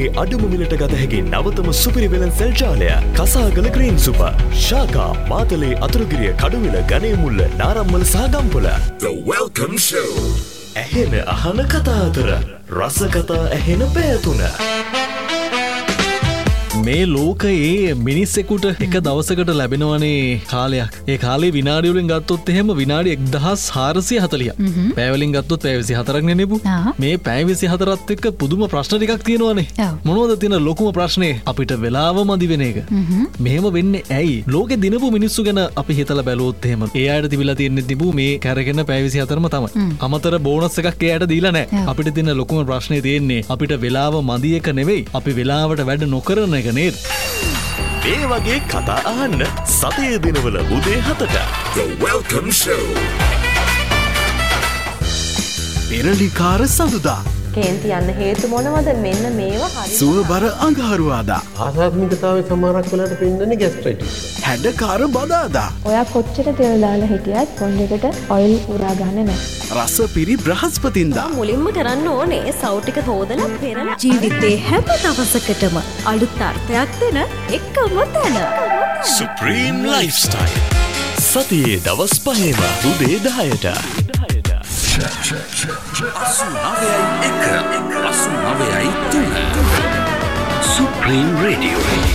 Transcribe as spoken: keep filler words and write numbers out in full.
වගේ අඩුම මිලට ගත හැකි නවතම සුපිරි වෙළඳ ජාලය කසාගල ග්‍රීන් සුපර් ශාකා මාතලේ අතුරුගිරිය කඩුවිල ගණේමුල්ල නාරම්මල සහ ගම්පොළ. The Welcome Show. ඇහෙන අහන කතා අතර රස කතා ඇහෙන පැතුන. මේ ලෝකයේ මිනිස්සෙකුට එක දවසකට ලැබෙනවනේ කාලයක්. ඒ කාලේ විනාඩි වලින් ගත්තොත් එහෙම විනාඩි එක්දහස් හාරසිය හතලියක්. පැය වලින් ගත්තොත් පැය විසිහතරක් නේ නෙපු. මේ පැය විසිහතරත් එක්ක පුදුම ප්‍රශ්න ටිකක් තියෙනවනේ. මොනවද තියෙන ලොකුම ප්‍රශ්නේ? අපිට වෙලාව මදි වෙන එක. මෙහෙම වෙන්නේ ඇයි? ලෝකේ දිනපු මිනිස්සු ගැන අපි හිතලා බැලුවොත් එහෙම ඒ අයට තිබිලා තියෙන්නේ තිබු මේ කැරගෙන පැය විසිහතරම තමයි. අමතර බෝනස් එකක් ඒ අයට දීලා නැහැ. අපිට තියෙන ලොකුම ප්‍රශ්නේ තියෙන්නේ අපිට වෙලාව මදි එක නෙවෙයි. අපි වෙලාවට වැඩ නොකරන එක. මේ වගේ කතා අහන්න සතියේ දිනවල උදේ හතට The Welcome Show. පෙරලිකාර සඳුදා කේන්ති යන්න හේතු මොනවද? මෙන්න මේවා හරි. සුවබර අඟහරුවාදා. ආසාත්මිකතාවයේ සමහරක් වෙලාට පෙන්නන්නේ ગેස්ට්‍රයිටිස්. හැඩකාර බදාදා. ඔයා කොච්චර තෙල් දාලා හිටියත් කොණ්ඩෙකට ඔයිල් උරා ගන්න නැහැ. රස පිරි බ්‍රහස්පතින්දා. මුලින්ම කරන්න ඕනේ සව් ටික හොදලා පෙරලා ජීවිතේ හැම දවසකටම අලුත් අර්ථයක් දෙන එකම තැන. Supreme Lifestyle. සතියේ දවස් පහේම උදේ දහයට. අසු නවයයි එක අසු නවයයි තුන Supreme Radio.